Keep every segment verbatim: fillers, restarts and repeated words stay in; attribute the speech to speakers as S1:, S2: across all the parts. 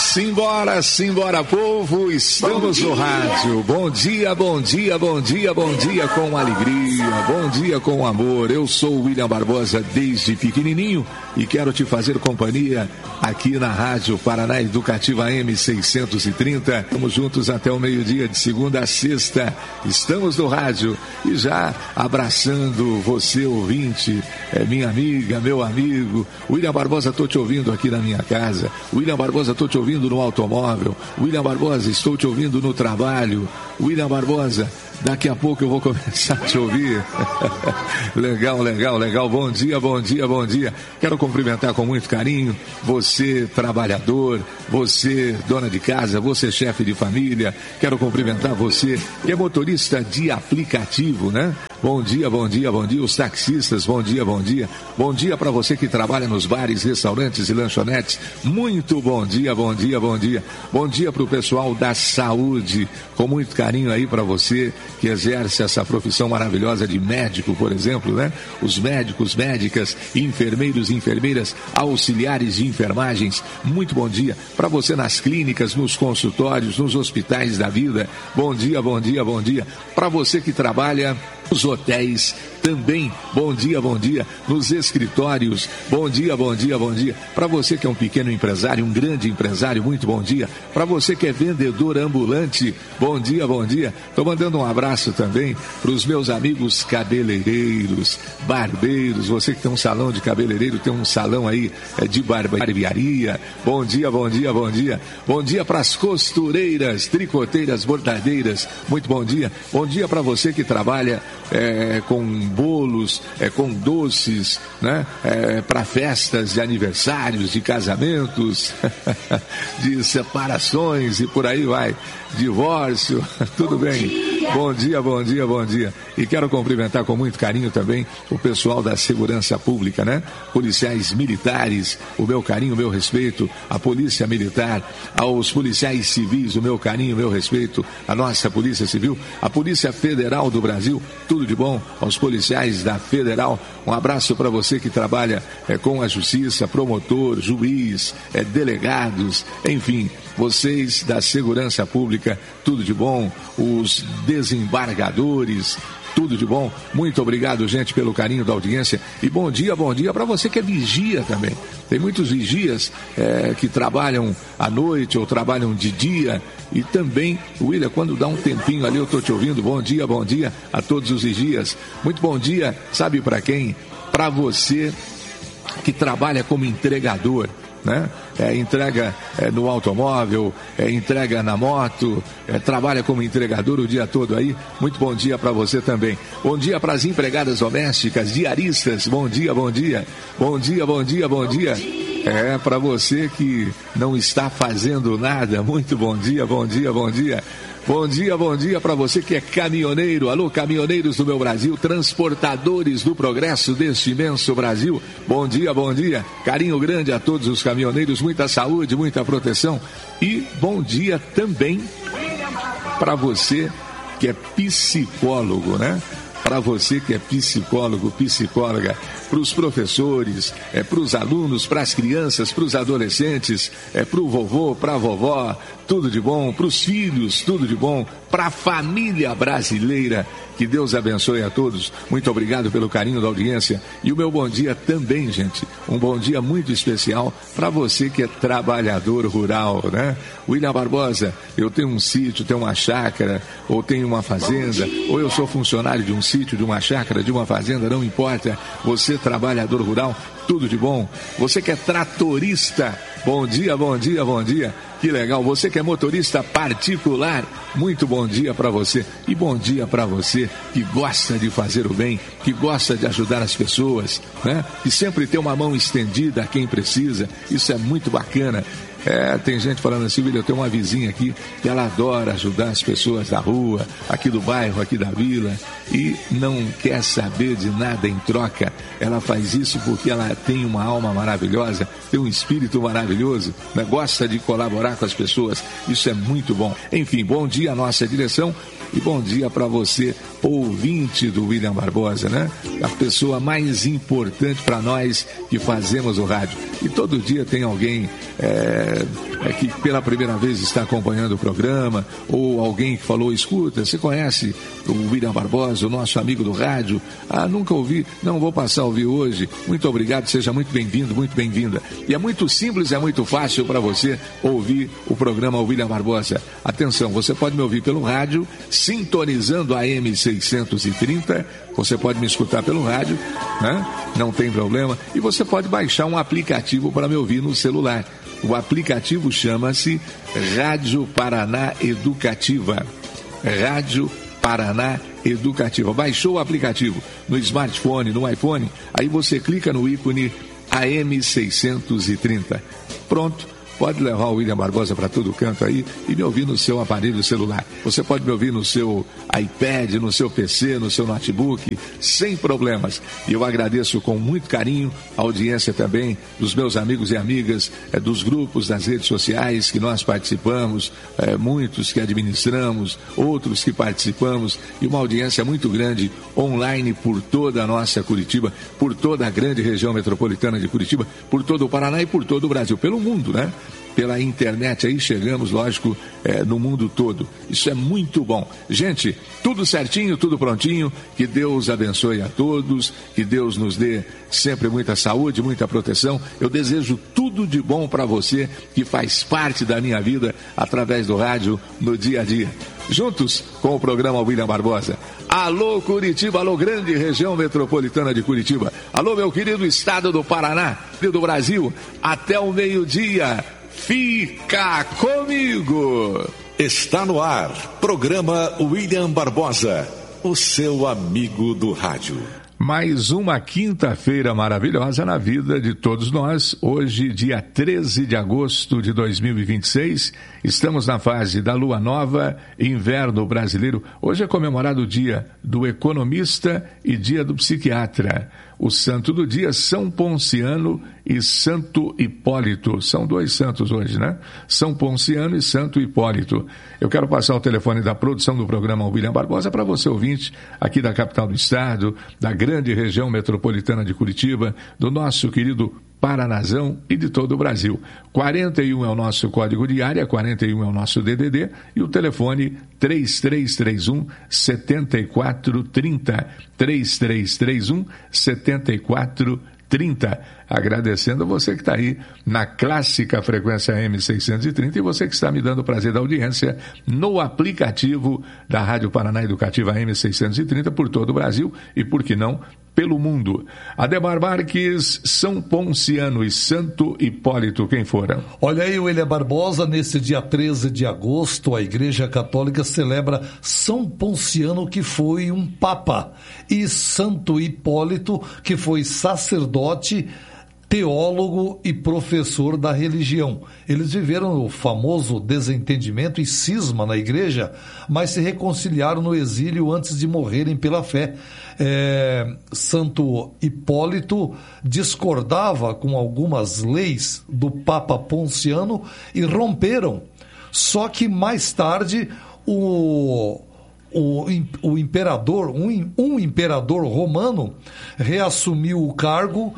S1: Simbora, simbora, povo, estamos no rádio. Bom dia, bom dia, bom dia, bom dia com alegria, bom dia com amor. Eu sou o William Barbosa desde pequenininho e quero te fazer companhia aqui na Rádio Paraná Educativa M seiscentos e trinta. Estamos juntos até o meio-dia, de segunda a sexta. Estamos no rádio e já abraçando você, ouvinte, é, minha amiga, meu amigo. William Barbosa, estou te ouvindo aqui na minha casa. William Barbosa, estou te ouvindo no automóvel. William Barbosa, estou te ouvindo no trabalho. William Barbosa, daqui a pouco eu vou começar a te ouvir. Legal, legal, legal. Bom dia, bom dia, bom dia. Quero cumprimentar com muito carinho você, trabalhador, você, dona de casa, você, chefe de família. Quero cumprimentar você que é motorista de aplicativo, né? Bom dia, bom dia, bom dia. Os taxistas, bom dia, bom dia. Bom dia para você que trabalha nos bares, restaurantes e lanchonetes. Muito bom dia, bom dia, bom dia. Bom dia para o pessoal da saúde, com muito carinho aí para você que exerce essa profissão maravilhosa de médico, por exemplo, né? Os médicos, médicas, enfermeiros, enfermeiras, auxiliares de enfermagens. Muito bom dia para você nas clínicas, nos consultórios, nos hospitais da vida. Bom dia, bom dia, bom dia. Para você que trabalha nos hotéis também, bom dia, bom dia. Nos escritórios, bom dia, bom dia, bom dia. Para você que é um pequeno empresário, um grande empresário, muito bom dia. Para você que é vendedor ambulante, bom dia, bom dia. Estou mandando um abraço também para os meus amigos cabeleireiros, barbeiros. Você que tem um salão de cabeleireiro, tem um salão aí de barbearia. Bom dia, bom dia, bom dia. Bom dia para as costureiras, tricoteiras, bordadeiras. Muito bom dia. Bom dia para você que trabalha É, com bolos, é, com doces, né? É, para festas de aniversários, de casamentos, de separações e por aí vai, divórcio, tudo
S2: bom
S1: bem?
S2: Dia.
S1: Bom dia, bom dia, bom dia. E quero cumprimentar com muito carinho também o pessoal da segurança pública, né? Policiais militares, o meu carinho, o meu respeito, a polícia militar, aos policiais civis, o meu carinho, o meu respeito, a nossa polícia civil, a Polícia Federal do Brasil, tudo de bom aos policiais da Federal. Um abraço para você que trabalha é, com a justiça, promotor, juiz, é, delegados, enfim, vocês da segurança pública, tudo de bom. Os desembargadores, tudo de bom. Muito obrigado, gente, pelo carinho da audiência. E bom dia, bom dia para você que é vigia também. Tem muitos vigias é, que trabalham à noite ou trabalham de dia. E também, William, quando dá um tempinho ali, eu estou te ouvindo. Bom dia, bom dia a todos os vigias. Muito bom dia, sabe para quem? Para você que trabalha como entregador, né? É, entrega é, no automóvel, é, entrega na moto, é, trabalha como entregador o dia todo aí. Muito bom dia para você também. Bom dia para as empregadas domésticas, diaristas. Bom dia, bom dia. Bom dia, bom dia, bom, bom dia. dia. É, para você que não está fazendo nada, muito bom dia, bom dia, bom dia. Bom dia, bom dia para você que é caminhoneiro. Alô, caminhoneiros do meu Brasil, transportadores do progresso deste imenso Brasil. Bom dia, bom dia. Carinho grande a todos os caminhoneiros, muita saúde, muita proteção. E bom dia também para você que é psicólogo, né? Para você que é psicólogo, psicóloga, para os professores, é, para os alunos, para as crianças, para os adolescentes, é, para o vovô, para a vovó, tudo de bom, para os filhos, tudo de bom, para a família brasileira. Que Deus abençoe a todos. Muito obrigado pelo carinho da audiência. E o meu bom dia também, gente. Um bom dia muito especial para você que é trabalhador rural, né? William Barbosa, eu tenho um sítio, tenho uma chácara, ou tenho uma fazenda, ou eu sou funcionário de um sítio, de uma chácara, de uma fazenda, não importa. Você, trabalhador rural, tudo de bom. Você que é tratorista, bom dia, bom dia, bom dia. Que legal. Você que é motorista particular, muito bom dia para você. E bom dia para você que gosta de fazer o bem, que gosta de ajudar as pessoas, né? Que sempre tem uma mão estendida a quem precisa. Isso é muito bacana. É, tem gente falando assim, William, eu tenho uma vizinha aqui que ela adora ajudar as pessoas da rua, aqui do bairro, aqui da vila, e não quer saber de nada em troca. Ela faz isso porque ela tem uma alma maravilhosa, tem um espírito maravilhoso, né? Gosta de colaborar com as pessoas. Isso é muito bom. Enfim, bom dia à nossa direção. E bom dia para você, ouvinte do William Barbosa, né? A pessoa mais importante para nós que fazemos o rádio. E todo dia tem alguém é, é, é que pela primeira vez está acompanhando o programa, ou alguém que falou, escuta, você conhece o William Barbosa, o nosso amigo do rádio? Ah, nunca ouvi, não vou passar a ouvir hoje. Muito obrigado, seja muito bem-vindo, muito bem-vinda. E é muito simples, é muito fácil para você ouvir o programa William Barbosa. Atenção, você pode me ouvir pelo rádio, sintonizando a M seiscentos e trinta, você pode me escutar pelo rádio, né? Não tem problema. E você pode baixar um aplicativo para me ouvir no celular. O aplicativo chama-se Rádio Paraná Educativa. Rádio Paraná Educativa. Baixou o aplicativo no smartphone, no iPhone, aí você clica no ícone A M seiscentos e trinta. Pronto. Pode levar o William Barbosa para todo canto aí e me ouvir no seu aparelho celular. Você pode me ouvir no seu iPad, no seu P C, no seu notebook, sem problemas. E eu agradeço com muito carinho a audiência também dos meus amigos e amigas, é, dos grupos das redes sociais que nós participamos, é, muitos que administramos, outros que participamos, e uma audiência muito grande online por toda a nossa Curitiba, por toda a grande região metropolitana de Curitiba, por todo o Paraná e por todo o Brasil, pelo mundo, né? Pela internet aí chegamos, lógico, é, no mundo todo. Isso é muito bom. Gente, tudo certinho, tudo prontinho. Que Deus abençoe a todos, que Deus nos dê sempre muita saúde, muita proteção. Eu desejo tudo de bom para você que faz parte da minha vida através do rádio no dia a dia. Juntos com o programa William Barbosa. Alô Curitiba, alô grande região metropolitana de Curitiba. Alô meu querido estado do Paraná, do Brasil. Até o meio-dia. Fica comigo!
S2: Está no ar, programa William Barbosa, o seu amigo do rádio.
S1: Mais uma quinta-feira maravilhosa na vida de todos nós. Hoje, dia treze de agosto de dois mil e vinte e seis, estamos na fase da lua nova, inverno brasileiro. Hoje é comemorado o dia do economista e dia do psiquiatra. O santo do dia, São Ponciano e Santo Hipólito. São dois santos hoje, né? São Ponciano e Santo Hipólito. Eu quero passar o telefone da produção do programa William Barbosa para você, ouvinte, aqui da capital do estado, da grande região metropolitana de Curitiba, do nosso querido Paranazão e de todo o Brasil. quarenta e um é o nosso código de área, quarenta e um é o nosso D D D e o telefone três três três um, sete quatro três zero, três três três um, sete quatro três zero. Agradecendo a você que está aí na clássica frequência M seiscentos e trinta e você que está me dando o prazer da audiência no aplicativo da Rádio Paraná Educativa M seiscentos e trinta por todo o Brasil e, por que não, pelo mundo. Ademar Marques, São Ponciano e Santo Hipólito, quem foram?
S3: Olha aí, William Barbosa, nesse dia treze de agosto, a Igreja Católica celebra São Ponciano, que foi um papa, e Santo Hipólito, que foi sacerdote, teólogo e professor da religião. Eles viveram o famoso desentendimento e cisma na igreja, mas se reconciliaram no exílio antes de morrerem pela fé. É, Santo Hipólito discordava com algumas leis do Papa Ponciano e romperam. Só que mais tarde o... O, o imperador, um, um imperador romano reassumiu o cargo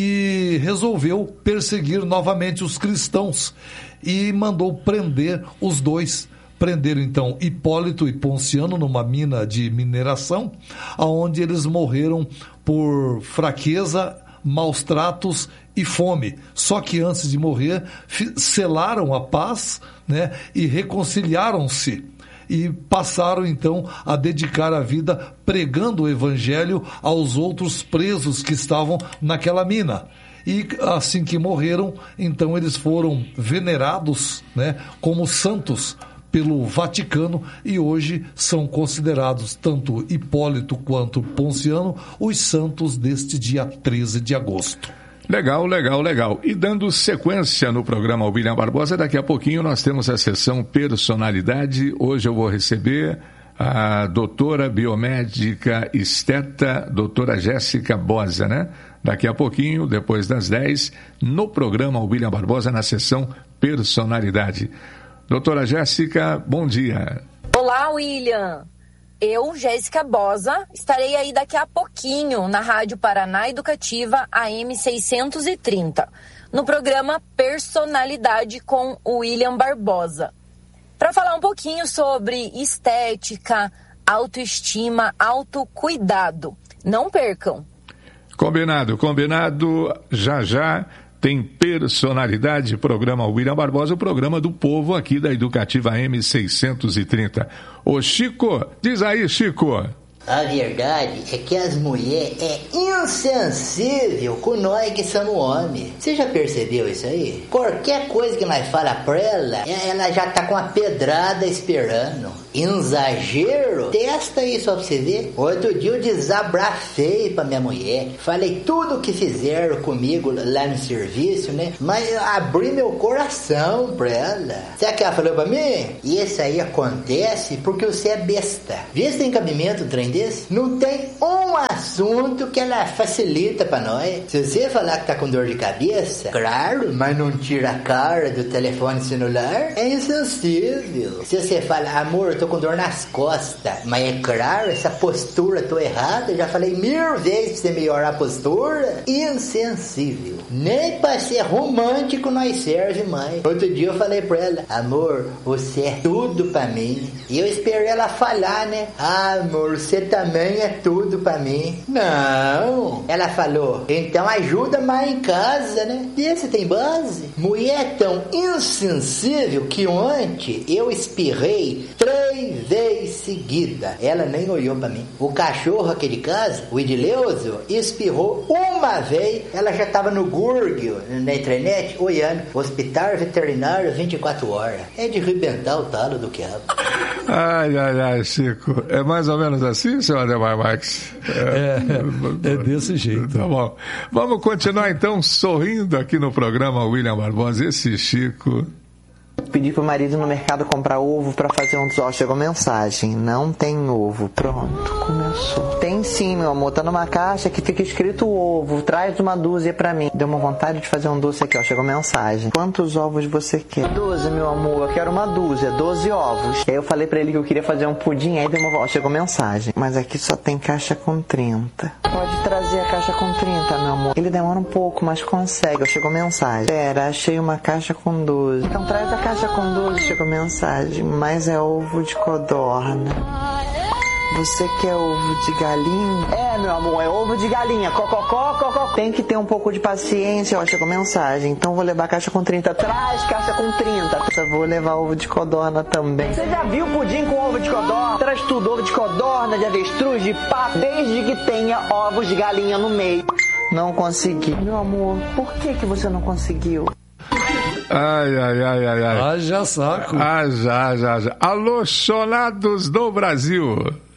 S3: e resolveu perseguir novamente os cristãos e mandou prender os dois. Prenderam então Hipólito e Ponciano numa mina de mineração, onde eles morreram por fraqueza, maus tratos e fome. Só que antes de morrer, selaram a paz, né, e reconciliaram-se. E passaram, então, a dedicar a vida pregando o evangelho aos outros presos que estavam naquela mina. E assim que morreram, então eles foram venerados, né, como santos pelo Vaticano e hoje são considerados, tanto Hipólito quanto Ponciano, os santos deste dia treze de agosto.
S1: Legal, legal, legal. E dando sequência no programa William Barbosa, daqui a pouquinho nós temos a sessão Personalidade. Hoje eu vou receber a doutora biomédica esteta, doutora Jéssica Bosa, né? Daqui a pouquinho, depois das dez, no programa William Barbosa, na sessão Personalidade. Doutora Jéssica, bom dia.
S4: Olá, William. Eu, Jéssica Bosa, estarei aí daqui a pouquinho na Rádio Paraná Educativa A M seiscentos e trinta. no programa Personalidade com o William Barbosa, para falar um pouquinho sobre estética, autoestima, autocuidado. Não percam.
S1: Combinado, combinado. Já já tem Personalidade, programa William Barbosa, o programa do povo aqui da Educativa M seiscentos e trinta. Ô Chico, diz aí, Chico.
S5: A verdade é que as mulheres é insensível com nós que somos homens. Você já percebeu isso aí? Qualquer coisa que nós fala pra ela, ela já tá com a pedrada esperando. Exagero? Testa isso pra você ver. Outro dia eu desabrafei pra minha mulher. Falei tudo o que fizeram comigo lá no serviço, né? Mas eu abri meu coração pra ela. Sabe o que ela falou pra mim? E isso aí acontece porque você é besta. Vê se tem cabimento um trem desse? Não tem um assunto que ela facilita pra nós. Se você falar que tá com dor de cabeça, claro, mas não tira a cara do telefone celular, é insensível. Se você fala, amor, tô com dor nas costas, mas é claro, essa postura tô errada, já falei mil vezes pra você melhorar a postura, insensível. Nem pra ser romântico nós serve mais. Outro dia eu falei pra ela, amor, você é tudo pra mim. E eu esperei ela falar, né? Ah, amor, você também é tudo pra mim. Não. Ela falou, então ajuda mais em casa, né? E esse tem base? Mulher tão insensível que ontem eu espirrei três vezes seguida. Ela nem olhou pra mim. O cachorro aqui de casa, o Edileuzo, espirrou uma vez. Ela já tava no Google, na internet, olhando. Hospital veterinário vinte e quatro horas. É de arrebentar o talo do quiabo.
S1: Ai, ai, ai, Chico. É mais ou menos assim, senhor Ademar Marques?
S3: É, é desse jeito.
S1: Tá bom. Vamos continuar, então, sorrindo aqui no programa William Barbosa. Esse Chico...
S6: Pedi pro marido no mercado comprar ovo pra fazer um dos ovos. Chegou mensagem, não tem ovo. Pronto, começou. Tem sim, meu amor, tá numa caixa que fica escrito ovo. Traz uma dúzia pra mim. Deu uma vontade de fazer um doce aqui, ó. Chegou mensagem. Quantos ovos você quer? doze, meu amor, eu quero uma dúzia, doze ovos. Aí eu falei pra ele que eu queria fazer um pudim, aí deu uma volta. Chegou mensagem. Mas aqui só tem caixa com trinta. Pode trazer a caixa com trinta, meu amor. Ele demora um pouco, mas consegue. Chegou mensagem. Pera, achei uma caixa com doze. Então traz a caixa com doze, chegou mensagem, mas é ovo de codorna. Você quer ovo de galinha? É, meu amor, é ovo de galinha. Cococó, cococó. Tem que ter um pouco de paciência, ó, chegou mensagem. Então vou levar a caixa com trinta. Traz caixa com trinta. Eu vou levar ovo de codorna também. Você já viu pudim com ovo de codorna? Traz tudo, ovo de codorna, de avestruz, de pato, desde que tenha ovos de galinha no meio. Não consegui. Meu amor, por que que você não conseguiu?
S1: Ai, ai, ai, ai, ai.
S3: Haja saco.
S1: Haja, haja, haja. Alô, cholados do Brasil.